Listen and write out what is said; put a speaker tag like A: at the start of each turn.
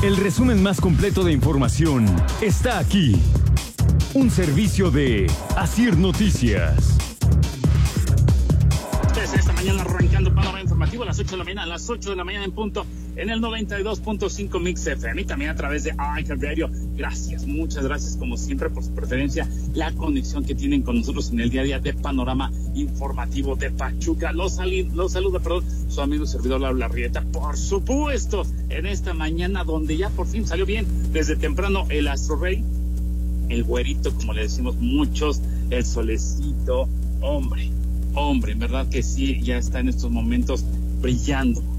A: El resumen más completo de información está aquí. Un servicio de Asir Noticias.
B: Esta mañana arrancando panorama informativo a las 8 de la mañana en punto, en el 92.5 Mix FM y también a través de iHeartRadio. Gracias, muchas gracias como siempre por su preferencia, la conexión que tienen con nosotros en el día a día de panorama informativo de Pachuca. Los saluda, su amigo y servidor Lauro Larrieta, por supuesto, en esta mañana donde ya por fin salió bien desde temprano el Astro Rey, el güerito, como le decimos muchos, el solecito, hombre, en verdad que sí, ya está en estos momentos brillando